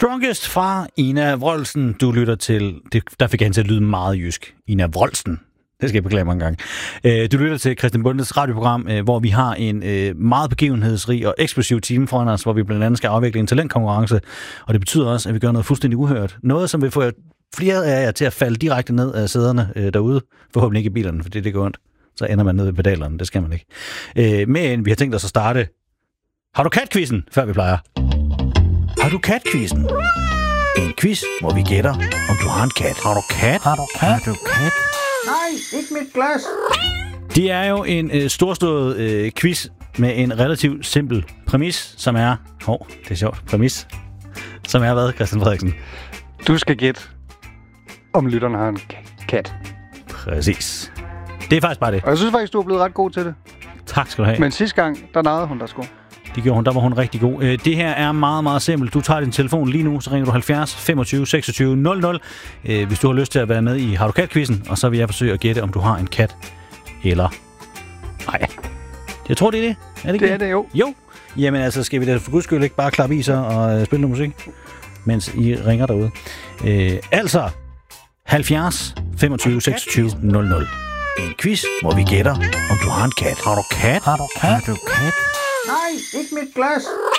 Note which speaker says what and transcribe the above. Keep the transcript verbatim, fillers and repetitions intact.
Speaker 1: Strongest fra Ina Wroldsen. Du lytter til, det, der fik han til at lyde meget jysk. Ina Wroldsen. Det skal jeg beklage mange gange. Du lytter til Christian Bondes radioprogram, hvor vi har en meget begivenhedsrig og eksplosiv time foran os, hvor vi blandt andet skal afvikle en talentkonkurrence. Og det betyder også, at vi gør noget fuldstændig uhørt. Noget, som vil få flere af jer til at falde direkte ned af sæderne derude. Forhåbentlig ikke i bilerne, for det, det går ondt. Så ender man ned ved pedalerne. Det skal man ikke. Men vi har tænkt os at starte. Har du kat-quizzen, før vi plejer? Har du kat-quizzen? En quiz, hvor vi gætter, om du har en kat. Har du kat? Har du kat? Har du kat?
Speaker 2: Nej, ikke mit glas.
Speaker 1: Det er jo en øh, storslået øh, quiz med en relativt simpel præmis, som er... Hov, oh, det er sjovt. Præmis. Som er hvad, Christian Frederiksen?
Speaker 3: Du skal gætte, om lytteren har en kat.
Speaker 1: Præcis. Det er faktisk bare det.
Speaker 3: Og jeg synes faktisk, du er blevet ret god til det.
Speaker 1: Tak skal du have.
Speaker 3: Men sidste gang, der narrede hun der sgu.
Speaker 1: Det gjorde hun, der var hun rigtig god. Det her er meget, meget simpelt. Du tager din telefon lige nu, så ringer du halvfjerds femogtyve seksogtyve nul nul, hvis du har lyst til at være med i Har du kat-quizzen, og så vil jeg forsøge at gætte, om du har en kat eller ej. Jeg tror, det er det. Er det ikke
Speaker 3: det? Er det, jo.
Speaker 1: Jo. Jamen altså, skal vi da for guds skyld ikke bare klappe i sig og øh, spille noget musik, mens I ringer derude. Øh, altså, halvfjerds femogtyve seksogtyve nul nul. En quiz, hvor vi gætter, om du har en kat. Har du kat? Har du kat? Har du kat?
Speaker 2: Nej, ikke mit glas.